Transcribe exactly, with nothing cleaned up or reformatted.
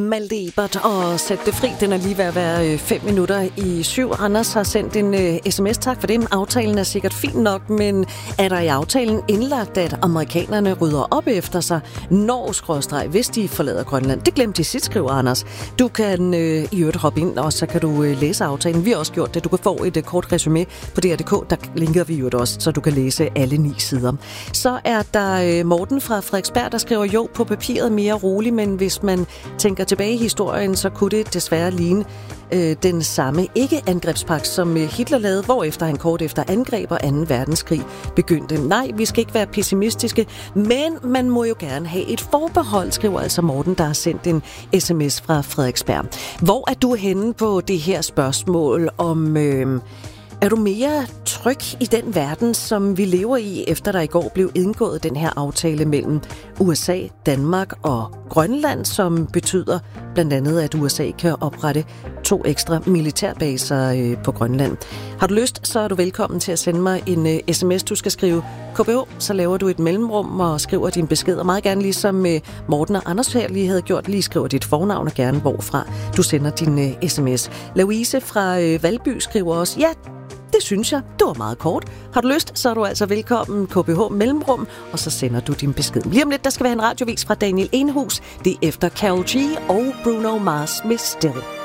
Malte Ebert og Sæt det fri. Den er lige ved at være fem minutter i syv. Anders har sendt en uh, sms. Tak for det. Aftalen er sikkert fin nok, men er der i aftalen indlagt, at amerikanerne rydder op efter sig, når skråstreg, hvis de forlader Grønland? Det glemte de sidst, skriver Anders. Du kan uh, i øvrigt hoppe ind, og så kan du uh, læse aftalen. Vi har også gjort det. Du kan få et uh, kort resumé på D R punktum d k. Der linker vi jo også, så du kan læse alle ni sider. Så er der uh, Morten fra Frederiksberg, der skriver, jo, på papiret mere roligt, men hvis man tænker tilbage i historien, så kunne det desværre ligne øh, den samme ikke-angrebspagt, som Hitler lavede, hvorefter han kort efter angreb og anden verdenskrig begyndte. Nej, vi skal ikke være pessimistiske, men man må jo gerne have et forbehold, skriver altså Morten, der har sendt en sms fra Frederiksberg. Hvor er du henne på det her spørgsmål om... Øh, Er du mere tryg i den verden, som vi lever i, efter der i går blev indgået den her aftale mellem U S A, Danmark og Grønland, som betyder blandt andet, at U S A kan oprette to ekstra militærbaser på Grønland? Har du lyst, så er du velkommen til at sende mig en sms. Du skal skrive K B H, så laver du et mellemrum og skriver din besked. Og meget gerne, ligesom Morten og Anders her lige havde gjort, lige skriver dit fornavn og gerne hvorfra du sender din sms. Louise fra Valby skriver også, ja, det synes jeg. Det var meget kort. Har du lyst, så er du altså velkommen K B H Mellemrum, og så sender du din besked. Lige om lidt, der skal være en radiovis fra Daniel Enhus. Det er efter Karol G og Bruno Mars med Still.